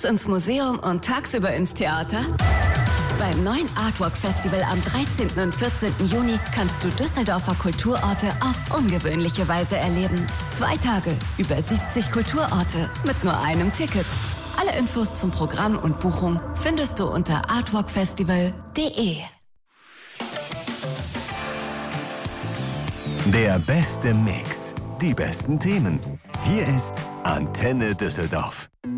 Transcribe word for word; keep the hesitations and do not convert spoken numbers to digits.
ins Museum und tagsüber ins Theater? Beim neuen Artwalk Festival am dreizehnten und vierzehnten Juni kannst du Düsseldorfer Kulturorte auf ungewöhnliche Weise erleben. Zwei Tage, über siebzig Kulturorte mit nur einem Ticket. Alle Infos zum Programm und Buchung findest du unter artwalkfestival punkt de. Der beste Mix. Die besten Themen. Hier ist Antenne Düsseldorf.